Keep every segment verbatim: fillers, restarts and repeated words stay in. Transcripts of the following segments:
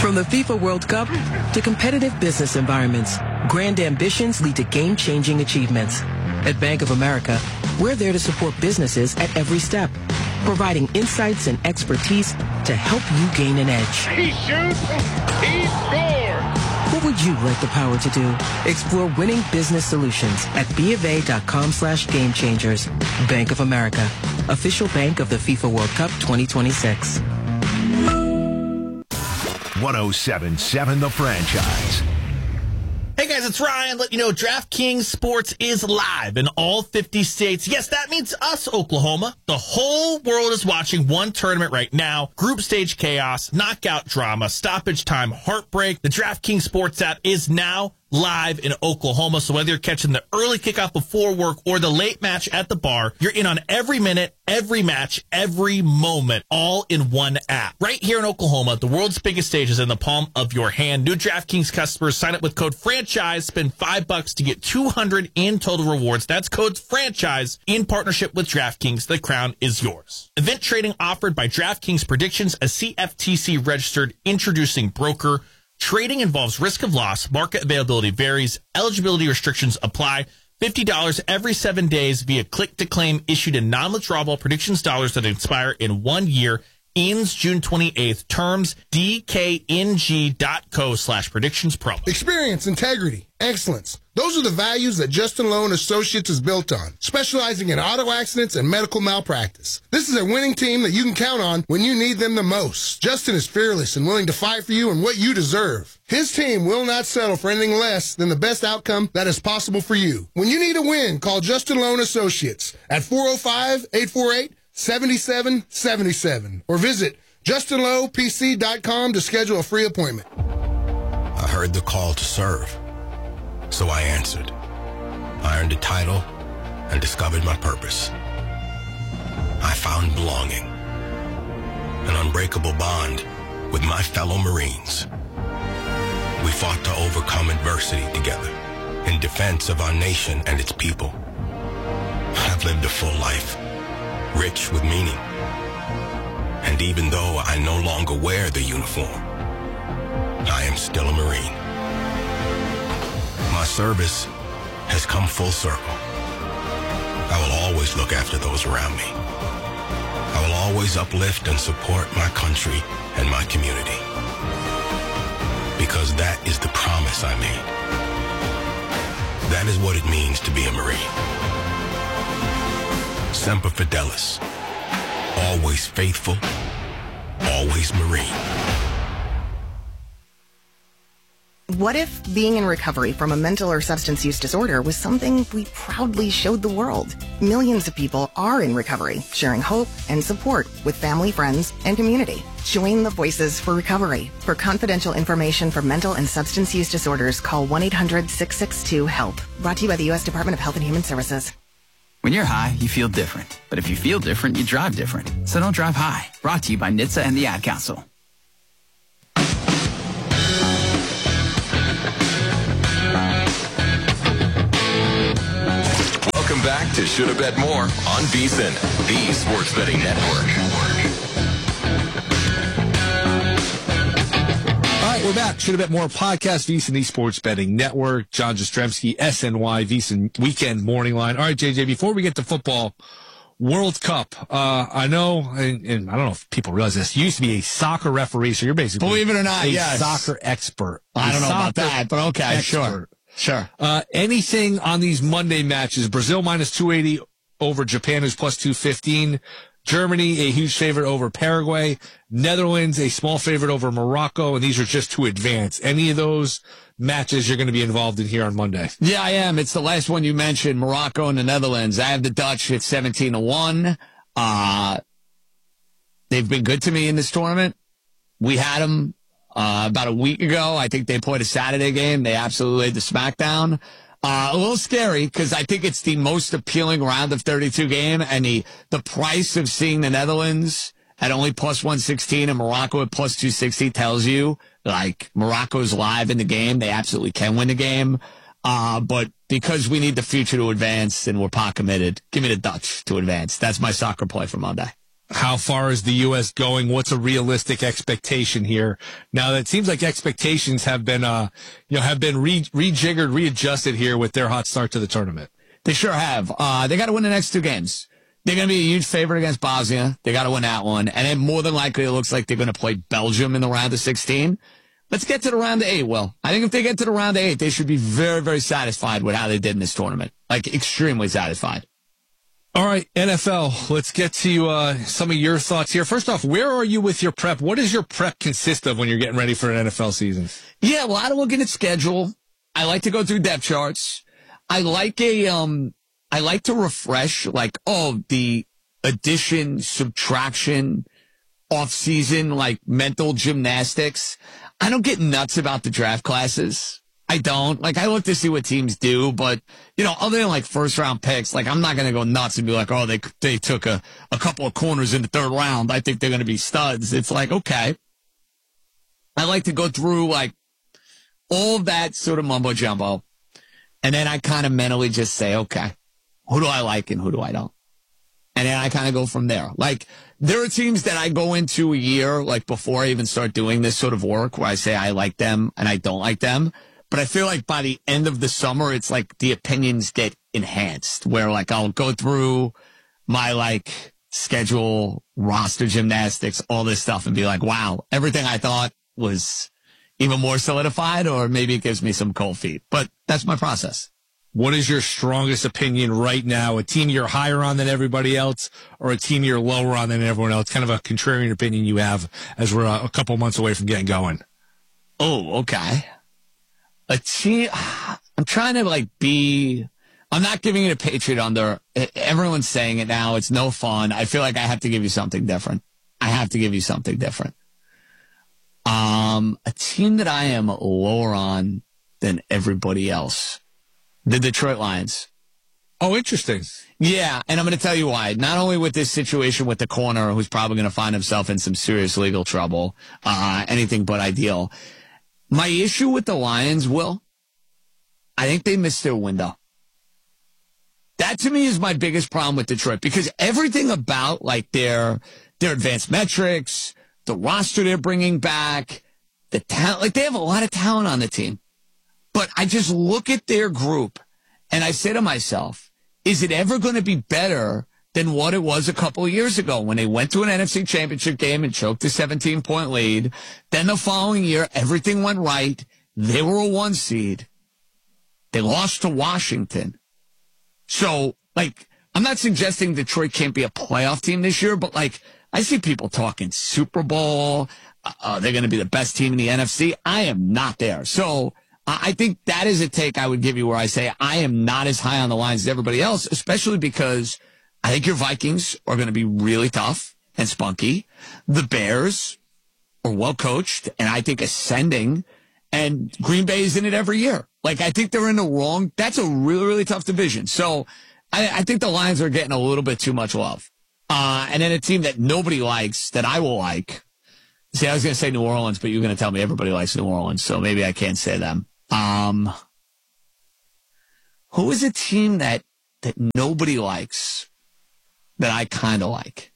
From the FIFA World Cup to competitive business environments, grand ambitions lead to game-changing achievements. At Bank of America, we're there to support businesses at every step, providing insights and expertise to help you gain an edge. He shoots, he scores! What would you like the power to do? Explore winning business solutions at BofA.com slash game changers. Bank of America, official bank of the FIFA World Cup twenty twenty-six. one oh seven point seven The Franchise. Hey guys, it's Ryan. Let you know DraftKings Sports is live in all fifty states. Yes, that means us, Oklahoma. The whole world is watching one tournament right now. Group stage chaos, knockout drama, stoppage time, heartbreak. The DraftKings Sports app is now live in Oklahoma. So whether you're catching the early kickoff before work or the late match at the bar, you're in on every minute, every match, every moment, all in one app. Right here in Oklahoma, the world's biggest stage is in the palm of your hand. New DraftKings customers sign up with code FRANCHISE, spend five bucks to get two hundred in total rewards. That's code FRANCHISE in partnership with DraftKings. The crown is yours. Event trading offered by DraftKings Predictions, a C F T C registered introducing broker. Trading involves risk of loss. Market availability varies. Eligibility restrictions apply. fifty dollars every seven days via click-to-claim issued in non-withdrawable predictions dollars that expire in one year. Ends June twenty-eighth. Terms dkng.co slash predictions promo. Experience, integrity, excellence. Those are the values that Justin Lowe and Associates is built on, specializing in auto accidents and medical malpractice. This is a winning team that you can count on when you need them the most. Justin is fearless and willing to fight for you and what you deserve. His team will not settle for anything less than the best outcome that is possible for you. When you need a win, call Justin Lowe and Associates at four oh five, eight four eight, seven seven seven seven or visit justin lowe p c dot com to schedule a free appointment. I heard the call to serve, so I answered. I earned a title and discovered my purpose. I found belonging, an unbreakable bond with my fellow Marines. We fought to overcome adversity together in defense of our nation and its people. I've lived a full life, rich with meaning. And even though I no longer wear the uniform, I am still a Marine. My service has come full circle. I will always look after those around me. I will always uplift and support my country and my community. Because that is the promise I made. That is what it means to be a Marine. Semper Fidelis. Always faithful, always Marine. What if being in recovery from a mental or substance use disorder was something we proudly showed the world? Millions of people are in recovery, sharing hope and support with family, friends, and community. Join the Voices for Recovery. For confidential information for mental and substance use disorders, call one eight hundred, six six two, HELP. Brought to you by the U S Department of Health and Human Services. When you're high, you feel different. But if you feel different, you drive different. So don't drive high. Brought to you by N H T S A and the Ad Council. Welcome back to Shoulda Bet More on VSiN, the Sports Betting Network. All right, we're back. Shoulda Bet More podcast, VSiN, the Sports Betting Network. John Jastrzemski, S N Y, VSiN Weekend Morning Line. All right, J J, before we get to football, World Cup. Uh, I know, and, and I don't know if people realize this, you used to be a soccer referee, so you're basically Believe it or not, a yes. soccer expert. I don't know about Soccer that, but okay, expert. sure. Sure. Uh, anything on these Monday matches? Brazil minus two eighty over Japan, who's plus two fifteen. Germany, a huge favorite over Paraguay. Netherlands, a small favorite over Morocco. And these are just to advance. Any of those matches you're going to be involved in here on Monday? Yeah, I am. It's the last one you mentioned, Morocco and the Netherlands. I have the Dutch at seventeen to one. Uh, they've been good to me in this tournament. We had them uh, about a week ago. I think they played a Saturday game. They absolutely laid the smackdown. Uh, a little scary because I think it's the most appealing round of thirty-two game, and the, the price of seeing the Netherlands at only plus one sixteen and Morocco at plus two sixty tells you, like, Morocco's live in the game. They absolutely can win the game. Uh, but because we need the future to advance and we're pot committed, give me the Dutch to advance. That's my soccer play for Monday. How far is the U S going? What's a realistic expectation here? Now that seems like expectations have been, uh, you know, have been re- rejiggered, readjusted here with their hot start to the tournament. They sure have. Uh, they got to win the next two games. They're going to be a huge favorite against Bosnia. They got to win that one. And then more than likely, it looks like they're going to play Belgium in the round of sixteen. Let's get to the round of eight, Will. I think if they get to the round of eight, they should be very, very satisfied with how they did in this tournament. Like, extremely satisfied. All right, N F L, let's get to uh, some of your thoughts here. First off, where are you with your prep? What does your prep consist of when you're getting ready for an N F L season? Yeah, well, I don't look at its schedule. I like to go through depth charts. I like a, um, I like to refresh, like, oh, the addition, subtraction, off-season, like, mental gymnastics. I don't get nuts about the draft classes. I don't. Like, I look to see what teams do, but, you know, other than, like, first-round picks, like, I'm not going to go nuts and be like, oh, they they took a, a couple of corners in the third round. I think they're going to be studs. It's like, okay. I like to go through, like, all of that sort of mumbo-jumbo, and then I kind of mentally just say, okay, who do I like and who do I don't? And then I kind of go from there. Like, there are teams that I go into a year, like, before I even start doing this sort of work, where I say I like them and I don't like them. But I feel like by the end of the summer, it's like the opinions get enhanced, where like I'll go through my like schedule, roster gymnastics, all this stuff and be like, wow, everything I thought was even more solidified, or maybe it gives me some cold feet. But that's my process. What is your strongest opinion right now? A team you're higher on than everybody else, or a team you're lower on than everyone else? Kind of a contrarian opinion you have as we're a couple months away from getting going. Oh, okay. A team, I'm trying to like be, I'm not giving it a Patriot under. Everyone's saying it now. It's no fun. I feel like I have to give you something different. I have to give you something different. Um, a team that I am lower on than everybody else. The Detroit Lions. Oh, interesting. Yeah, and I'm going to tell you why. Not only with this situation with the corner, who's probably going to find himself in some serious legal trouble, uh, anything but ideal. My issue with the Lions, Will, I think they missed their window. That to me is my biggest problem with Detroit, because everything about like their their advanced metrics, the roster they're bringing back, the talent, like they have a lot of talent on the team. But I just look at their group and I say to myself, is it ever going to be better than what it was a couple of years ago when they went to an N F C championship game and choked a seventeen-point lead? Then the following year, everything went right. They were a one seed. They lost to Washington. So, like, I'm not suggesting Detroit can't be a playoff team this year, but, like, I see people talking Super Bowl. Uh, they're going to be the best team in the N F C. I am not there. So, I think that is a take I would give you where I say I am not as high on the Lions as everybody else, especially because I think your Vikings are going to be really tough and spunky. The Bears are well coached and I think ascending, and Green Bay is in it every year. Like, I think they're in the wrong. That's a really, really tough division. So I, I think the Lions are getting a little bit too much love. Uh, and then a team that nobody likes that I will like. See, I was going to say New Orleans, but you're going to tell me everybody likes New Orleans. So maybe I can't say them. Um, who is a team that, that nobody likes that I kind of like?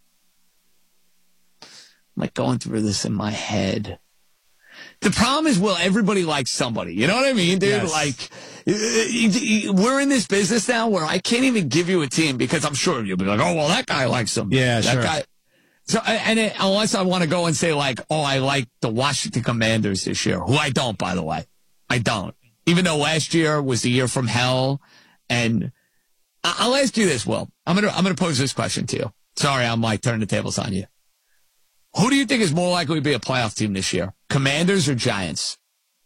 I'm like going through this in my head. The problem is, well, everybody likes somebody. You know what I mean, dude? Yes. Like, we're in this business now where I can't even give you a team because I'm sure you'll be like, oh, well, that guy likes them. Yeah, that sure. Guy. So, and it, unless I want to go and say, like, oh, I like the Washington Commanders this year, who I don't, by the way. I don't. Even though last year was the year from hell. And I'll ask you this, Will. I'm going to I'm gonna pose this question to you. Sorry, I'm like turning the tables on you. Who do you think is more likely to be a playoff team this year? Commanders or Giants?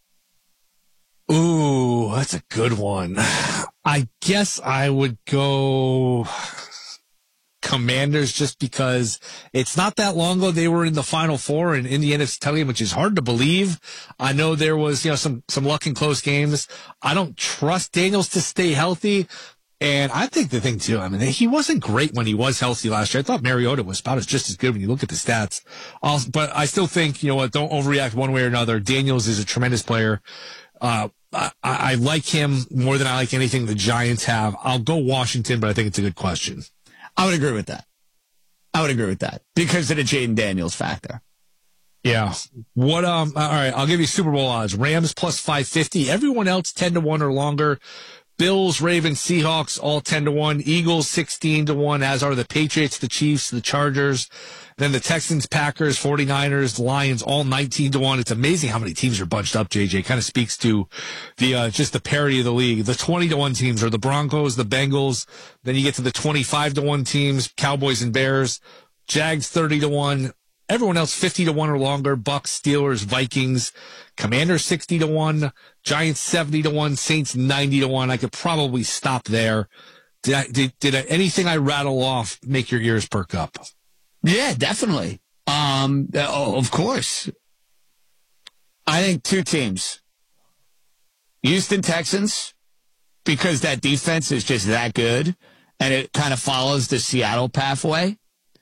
Ooh, that's a good one. I guess I would go Commanders just because it's not that long ago they were in the Final Four and in the N F C title game, which is hard to believe. I know there was, you know, some, some luck in close games. I don't trust Daniels to stay healthy. And I think the thing too, I mean, he wasn't great when he was healthy last year. I thought Mariota was about as just as good when you look at the stats. Also, but I still think, you know what, don't overreact one way or another. Daniels is a tremendous player. Uh, I, I like him more than I like anything the Giants have. I'll go Washington, but I think it's a good question. I would agree with that. I would agree with that because of the Jaden Daniels factor. Yeah. What? Um. All right. I'll give you Super Bowl odds. Rams plus five fifty. Everyone else ten to one or longer. Bills, Ravens, Seahawks all ten to one. Eagles sixteen to one. As are the Patriots, the Chiefs, the Chargers. Then the Texans, Packers, forty-niners, Lions all nineteen to one. It's amazing how many teams are bunched up. J J kind of speaks to the uh, just the parity of the league. The twenty to one teams are the Broncos, the Bengals. Then you get to the twenty-five to one teams, Cowboys and Bears. Jags thirty to one. Everyone else fifty to one or longer. Bucks, Steelers, Vikings, Commanders sixty to one, Giants seventy to one, Saints ninety to one. I could probably stop there. Did I, did, did I, anything I rattle off make your ears perk up? Yeah, definitely. Um, oh, of course. I think two teams. Houston Texans, because that defense is just that good, and it kind of follows the Seattle pathway.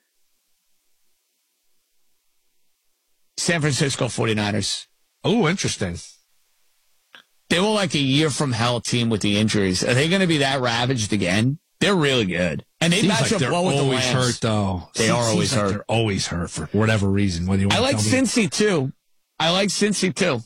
San Francisco forty-niners. Oh, interesting. They were like a year from hell team with the injuries. Are they going to be that ravaged again? They're really good. And they Seems match like up they're well with the always Rams. hurt, though. They Seems are always like hurt. They're always hurt for whatever reason. Whether you want I like to tell me. Cincy, too. I like Cincy, too.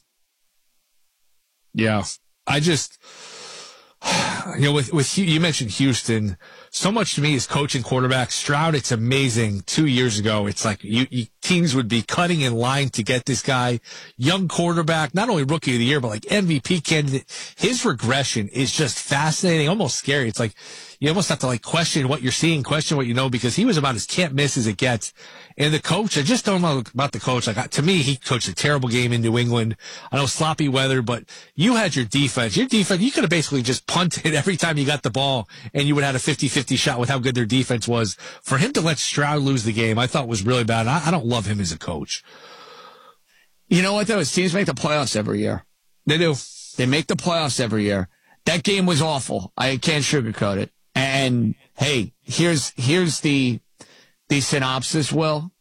Yeah. I just, you know, with, with, you mentioned Houston. So much to me is coaching quarterback. Stroud, it's amazing. Two years ago, it's like you, you teams would be cutting in line to get this guy. Young quarterback, not only rookie of the year, but like M V P candidate. His regression is just fascinating, almost scary. It's like you almost have to like question what you're seeing, question what you know, because he was about as can't miss as it gets. And the coach, I just don't know about the coach. Like to me, he coached a terrible game in New England. I know sloppy weather, but you had your defense. Your defense, you could have basically just punted every time you got the ball, and you would have had a fifty-fifty shot with how good their defense was. For him to let Stroud lose the game, I thought was really bad. I, I don't love him as a coach. You know what, though? His teams make the playoffs every year. They do. They make the playoffs every year. That game was awful. I can't sugarcoat it. And, hey, here's here's the the synopsis, Will.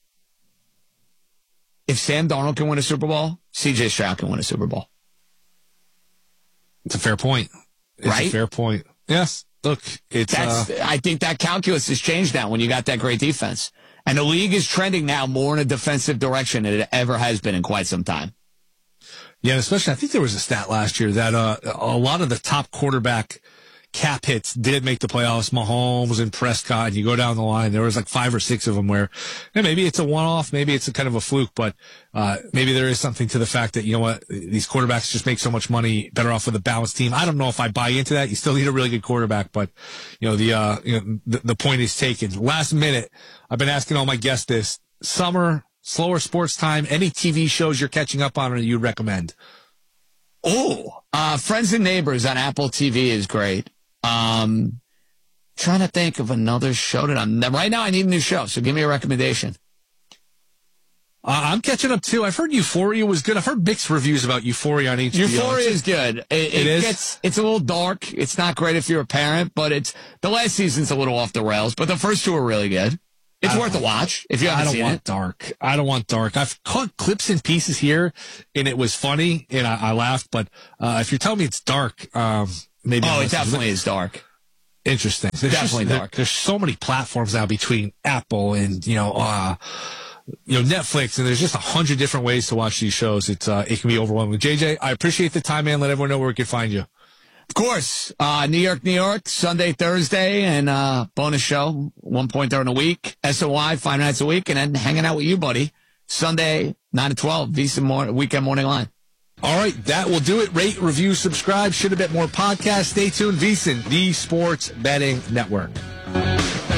If Sam Darnold can win a Super Bowl, C J Stroud can win a Super Bowl. It's a fair point. It's right? a fair point. Yes. Look, it's. That's, uh, I think that calculus has changed now when you got that great defense. And the league is trending now more in a defensive direction than it ever has been in quite some time. Yeah, especially, I think there was a stat last year that uh, a lot of the top quarterback cap hits did make the playoffs. Mahomes and Prescott, and you go down the line, there was like five or six of them where yeah, maybe it's a one-off, maybe it's a kind of a fluke, but uh, maybe there is something to the fact that, you know what, these quarterbacks just make so much money, better off with a balanced team. I don't know if I buy into that. You still need a really good quarterback, but you know, the, uh, you know, the, the point is taken. Last minute, I've been asking all my guests this. Summer, slower sports time, any T V shows you're catching up on or you recommend? Oh, uh, Friends and Neighbors on Apple T V is great. Um, trying to think of another show that I'm right now. I need a new show, so give me a recommendation. Uh, I'm catching up too. I've heard Euphoria was good. I've heard mixed reviews about Euphoria on H B O. Euphoria is good. It, it, it is. Gets, it's a little dark. It's not great if you're a parent, but it's the last season's a little off the rails. But the first two are really good. It's worth a watch if you haven't I don't seen want it. dark. I don't want dark. I've caught clips and pieces here, and it was funny, and I, I laughed. But uh, if you're telling me it's dark, um, maybe. Oh, I'm it definitely is dark. Interesting. There's Definitely just, dark. There, there's so many platforms now between Apple and you know, uh, you know, Netflix, and there's just a hundred different ways to watch these shows. It's uh, it can be overwhelming. J J, I appreciate the time, man. Let everyone know where we can find you. Of course, uh, New York, New York, Sunday, Thursday, and uh, bonus show, one point during the week. S O Y, five nights a week, and then hanging out with you, buddy. Sunday, nine to twelve, Visa mor- Weekend Morning Line. All right, that will do it. Rate, review, subscribe. Should have been more podcasts. Stay tuned. VSiN, the Sports Betting Network.